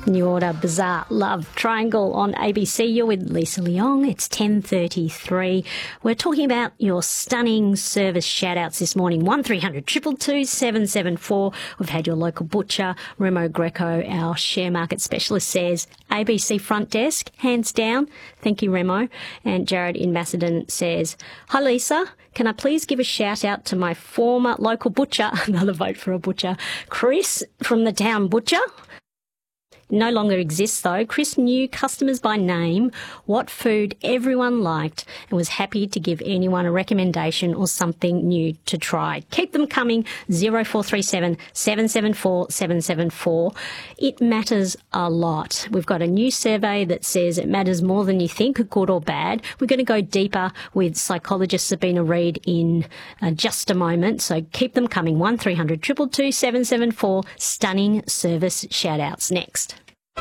New Order, Bizarre Love Triangle on ABC. You're with Lisa Leong. It's 10:33. We're talking about your stunning service shout-outs this morning. 1300 222 774. We've had your local butcher, Remo Greco, our share market specialist, says ABC front desk, hands down. Thank you, Remo. And Jared in Macedon says, hi, Lisa. Can I please give a shout out to my former local butcher, another vote for a butcher, Chris from the town butcher. No longer exists though. Chris knew customers by name, what food everyone liked, and was happy to give anyone a recommendation or something new to try. Keep them coming. 0437 774 774. It matters a lot. We've got a new survey that says it matters more than you think, good or bad. We're going to go deeper with psychologist Sabina Reid in just a moment. So keep them coming. 1300 222 774. Stunning service shout outs next.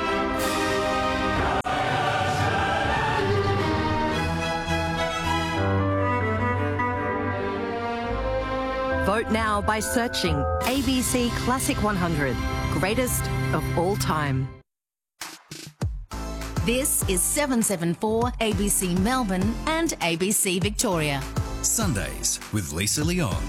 Vote now by searching ABC Classic 100, greatest of all time. This is 774 ABC Melbourne and ABC Victoria. Sundays with Lisa Leong.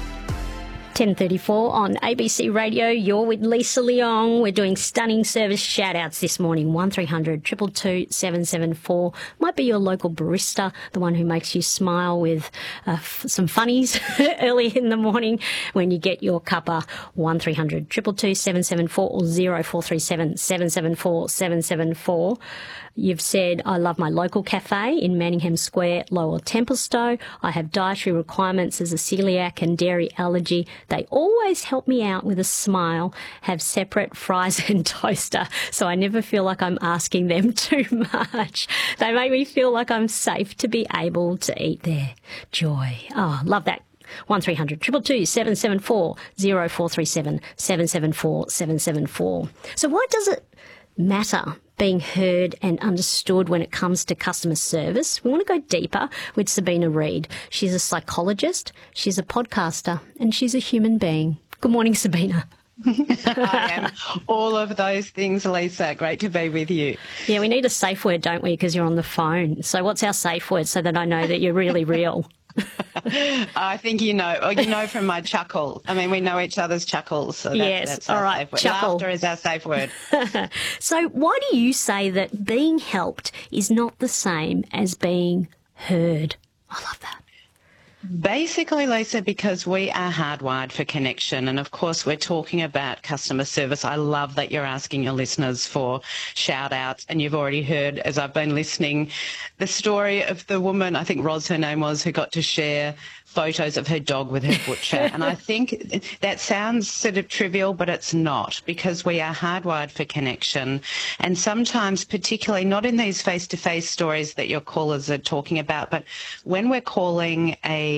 10:34 on ABC Radio. You're with Lisa Leong. We're doing stunning service shout-outs this morning. 1300 222 774. Might be your local barista, the one who makes you smile with some funnies early in the morning when you get your cuppa. 1300 222 774 or 0437 774 774. You've said, I love my local cafe in Manningham Square, Lower Templestowe. I have dietary requirements as a celiac and dairy allergy. They always help me out with a smile, have separate fries and toaster, so I never feel like I'm asking them too much. They make me feel like I'm safe to be able to eat there. Joy. Oh, love that. 1300 222 774 0437 774 774. So why does it matter being heard and understood when it comes to customer service? We want to go deeper with Sabina Reid. She's a psychologist, she's a podcaster, and she's a human being. Good morning, Sabina. I am all of those things, Lisa. Great to be with you. Yeah, we need a safe word, don't we, because you're on the phone. So what's our safe word so that I know that you're really real? I think you know from my chuckle. I mean, we know each other's chuckles. So that's all right. Chuckle. Laughter is our safe word. So why do you say that being helped is not the same as being heard? I love that. Basically, Lisa, because we are hardwired for connection. And of course, we're talking about customer service. I love that you're asking your listeners for shout outs. And you've already heard, as I've been listening, the story of the woman, I think Roz, her name was, who got to share photos of her dog with her butcher. And I think that sounds sort of trivial, but it's not, because we are hardwired for connection. And sometimes, particularly not in these face-to-face stories that your callers are talking about, but when we're calling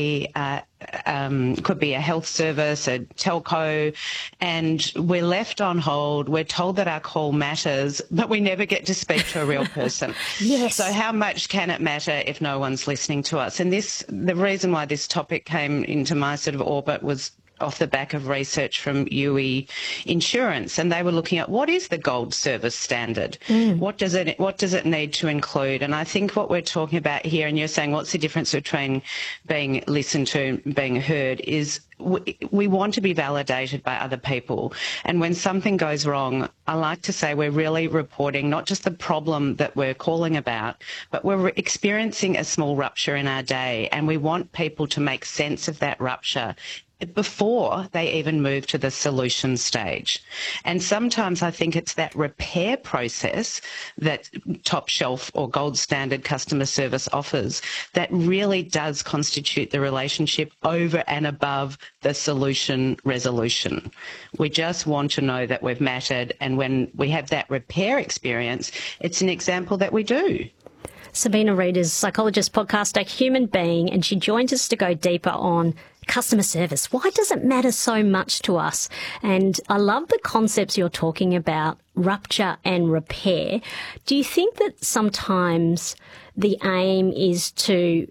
could be a health service, a telco, and we're left on hold, we're told that our call matters, but we never get to speak to a real person. Yes. So how much can it matter if no one's listening to us? And the reason why this topic came into my sort of orbit was off the back of research from UE Insurance, and they were looking at what is the gold service standard? What does it need to include? And I think what we're talking about here, and you're saying what's the difference between being listened to and being heard, is we want to be validated by other people. And when something goes wrong, I like to say we're really reporting not just the problem that we're calling about, but we're experiencing a small rupture in our day, and we want people to make sense of that rupture before they even move to the solution stage. And sometimes I think it's that repair process that top shelf or gold standard customer service offers that really does constitute the relationship over and above the solution resolution. We just want to know that we've mattered, and when we have that repair experience, it's an example that we do. Sabina Reid is psychologist, podcaster, human being, and she joins us to go deeper on customer service. Why does it matter so much to us? And I love the concepts you're talking about, rupture and repair. Do you think that sometimes the aim is to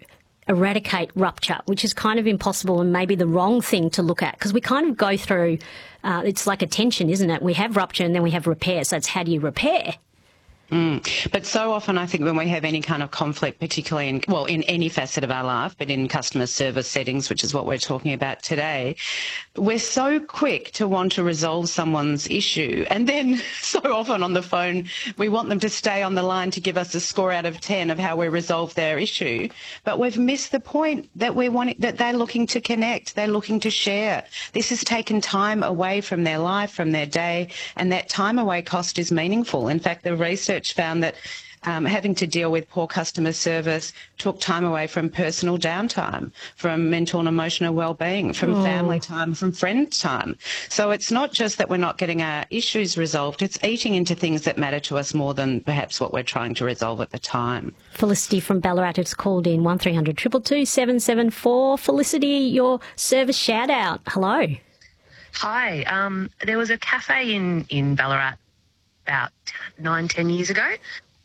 eradicate rupture, which is kind of impossible and maybe the wrong thing to look at, because we kind of go through, it's like a tension, isn't it? We have rupture and then we have repair. So it's how do you repair? But so often I think when we have any kind of conflict, particularly in any facet of our life, but in customer service settings, which is what we're talking about today, we're so quick to want to resolve someone's issue. And then so often on the phone, we want them to stay on the line to give us a score out of 10 of how we resolve their issue. But we've missed the point that that they're looking to connect, they're looking to share. This has taken time away from their life, from their day, and that time away cost is meaningful. In fact, the research found that having to deal with poor customer service took time away from personal downtime, from mental and emotional well-being, from family time, from friend time. So it's not just that we're not getting our issues resolved, it's eating into things that matter to us more than perhaps what we're trying to resolve at the time. Felicity from Ballarat has called in 1300 222 774. Felicity, your service shout-out. Hello. Hi. There was a cafe in Ballarat about 9-10 years ago